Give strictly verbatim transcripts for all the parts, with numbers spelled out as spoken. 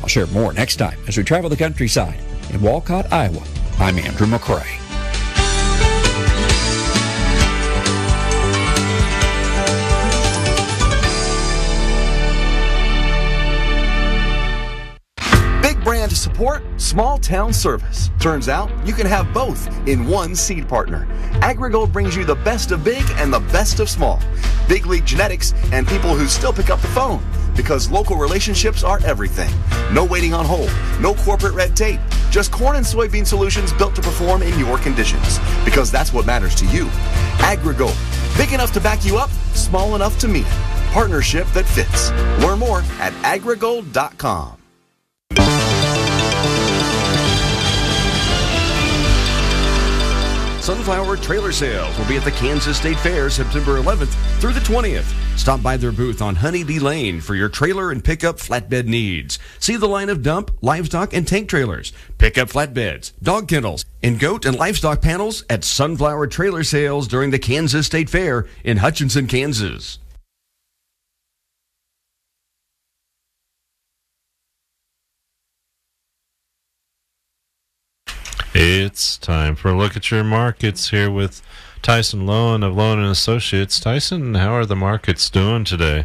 I'll share more next time as we travel the countryside. In Walcott, Iowa, I'm Andrew McCrae. Brand support, small town service. Turns out you can have both in one seed partner. AgriGold brings you the best of big and the best of small. Big league genetics and people who still pick up the phone. Because local relationships are everything. No waiting on hold, no corporate red tape. Just corn and soybean solutions built to perform in your conditions. Because that's what matters to you. AgriGold. Big enough to back you up, small enough to meet it. Partnership that fits. Learn more at agrigold dot com. Sunflower Trailer Sales will be at the Kansas State Fair September eleventh through the twentieth. Stop by their booth on Honeybee Lane for your trailer and pickup flatbed needs. See the line of dump, livestock, and tank trailers, pickup flatbeds, dog kennels, and goat and livestock panels at Sunflower Trailer Sales during the Kansas State Fair in Hutchinson, Kansas. It's time for a look at your markets here with Tyson Lowen of Lowen and Associates. Tyson, how are the markets doing today?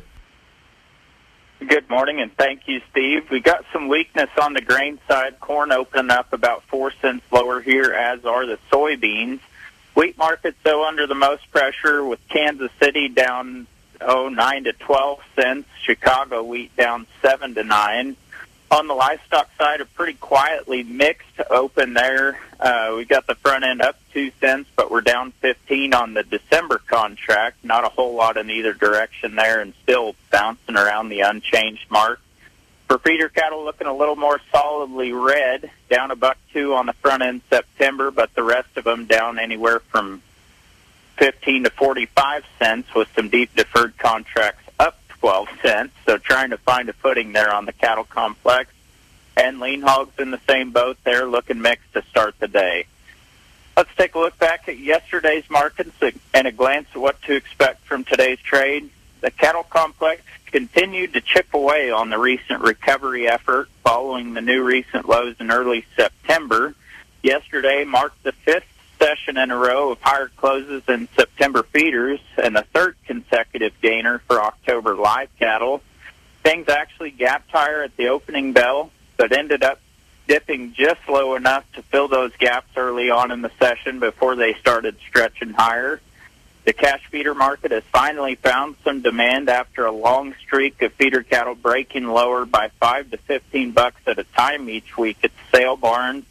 Good morning, and thank you, Steve. We got some weakness on the grain side. Corn opening up about four cents lower here, as are the soybeans. Wheat markets, though, under the most pressure, with Kansas City down oh nine to twelve cents. Chicago wheat down seven to nine. On the livestock side, a pretty quietly mixed open there. Uh, we got the front end up two cents, but we're down fifteen on the December contract. Not a whole lot in either direction there, and still bouncing around the unchanged mark. For feeder cattle, looking a little more solidly red, down a buck two on the front end September, but the rest of them down anywhere from fifteen to forty-five cents, with some deep deferred contracts up twelve cents, so trying to find a footing there on the cattle complex. And lean hogs in the same boat there, looking mixed to start the day. Let's take a look back at yesterday's markets and a glance at what to expect from today's trade. The cattle complex continued to chip away on the recent recovery effort following the new recent lows in early September. Yesterday marked the fifth session in a row of higher closes in September feeders and the third consecutive gainer for October live cattle. Things actually gapped higher at the opening bell, but ended up dipping just low enough to fill those gaps early on in the session before they started stretching higher. The cash feeder market has finally found some demand after a long streak of feeder cattle breaking lower by five to fifteen bucks at a time each week at the sale barns.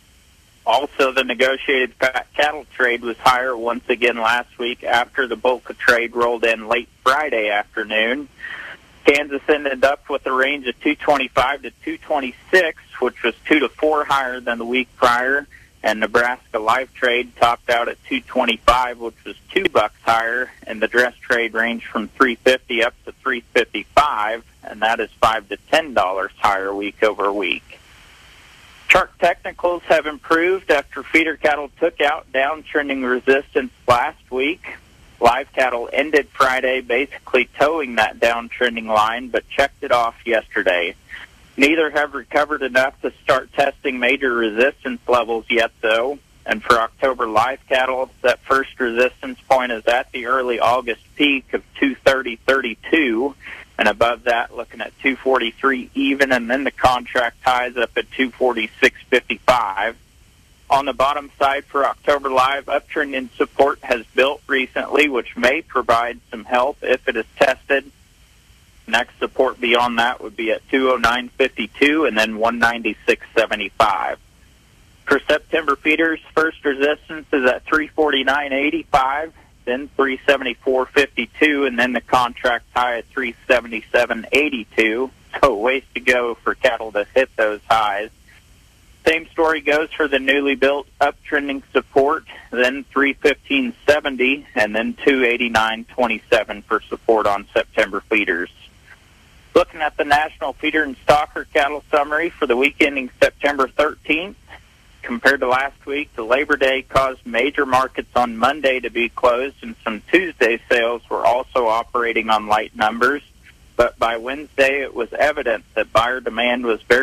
Also, the negotiated fat cattle trade was higher once again last week after the bulk of trade rolled in late Friday afternoon. Kansas ended up with a range of two twenty-five to two twenty-six, which was two to four higher than the week prior. And Nebraska live trade topped out at two twenty-five, which was two bucks higher. And the dress trade ranged from three fifty up to three fifty-five, and that is five to ten dollars higher week over week. Chart technicals have improved after feeder cattle took out downtrending resistance last week. Live cattle ended Friday basically towing that downtrending line, but checked it off yesterday. Neither have recovered enough to start testing major resistance levels yet, though. And for October live cattle, that first resistance point is at the early August peak of two thirty thirty-two. And above that, looking at two forty-three even, and then the contract ties up at two forty-six fifty-five. On the bottom side for October live, uptrending support has built recently, which may provide some help if it is tested. Next support beyond that would be at two oh nine fifty-two and then one ninety-six seventy-five. For September feeders, first resistance is at three forty-nine eighty-five, then three seventy-four fifty-two, and then the contract high at three seventy-seven eighty-two. So a ways to go for cattle to hit those highs. Same story goes for the newly built uptrending support, then three fifteen seventy, and then two eighty-nine twenty-seven for support on September feeders. Looking at the national feeder and stocker cattle summary for the week ending September thirteenth, compared to last week, the Labor Day caused major markets on Monday to be closed, and some Tuesday sales were also operating on light numbers. But by Wednesday, it was evident that buyer demand was very